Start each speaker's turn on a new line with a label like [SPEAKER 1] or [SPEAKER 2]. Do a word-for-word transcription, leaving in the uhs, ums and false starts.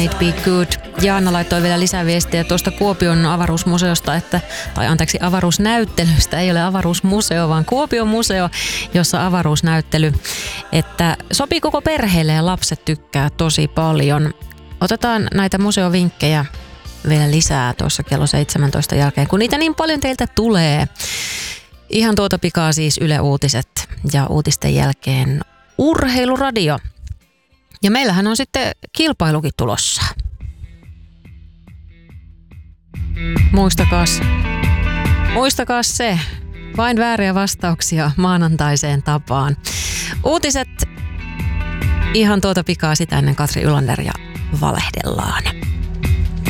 [SPEAKER 1] Be Good. Jaana laittoi vielä lisää viestiä tuosta Kuopion avaruusmuseosta, että, tai anteeksi avaruusnäyttelystä, ei ole avaruusmuseo, vaan Kuopion museo, jossa avaruusnäyttely, että sopii koko perheelle ja lapset tykkää tosi paljon. Otetaan näitä museovinkkejä vielä lisää tuossa kello seitsemäntoista jälkeen, kun niitä niin paljon teiltä tulee. Ihan tuota pikaa siis Yle Uutiset ja uutisten jälkeen Urheiluradio. Ja meillähän on sitten kilpailukin tulossa. Muistakaas, muistakaas se, vain vääriä vastauksia maanantaiseen tapaan. Uutiset ihan tuota pikaa sitä ennen Katri Ylander ja valehdellaan.